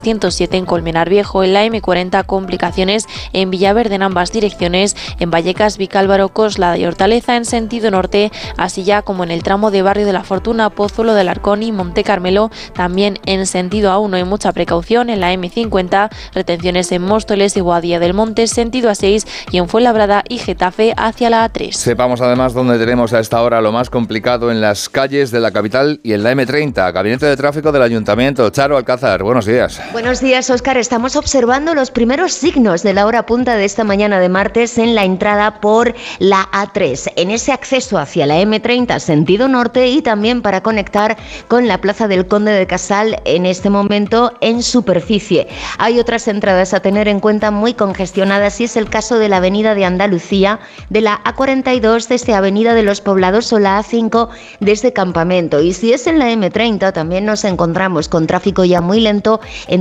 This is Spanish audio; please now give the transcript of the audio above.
107 en Colmenar Viejo, en la M40 complicaciones en Villaverde en ambas direcciones, en Vallecas, Vicálvaro, Coslada y Hortaleza en sentido norte, así ya como en el tramo de Barrio de la Fortuna, Pozuelo del Arcón y Monte Carmelo, también en sentido A1 y mucha precaución en la M50, retenciones en Móstoles y Boadilla del Monte, sentido A6 y en Fuenlabrada y Getafe hacia la A3. Sepamos además dónde tenemos a esta hora lo más complicado en las calles de la capital y en la M30. Gabinete de Tráfico del Ayuntamiento. Charo Alcázar, buenos días. Buenos días, Óscar. Estamos observando los primeros signos de la hora punta de esta mañana de martes en la entrada por la A3, en ese acceso hacia la M30 sentido norte y también para conectar con la Plaza del Conde de Casal en este momento en superficie. Hay otras entradas a tener en cuenta muy congestionadas y es el caso de la Avenida de Andalucía, de la A42 desde Avenida de los Poblados o la A5 desde Campamento. Y si es en la M30 también nos encontramos con tráfico ya muy lento en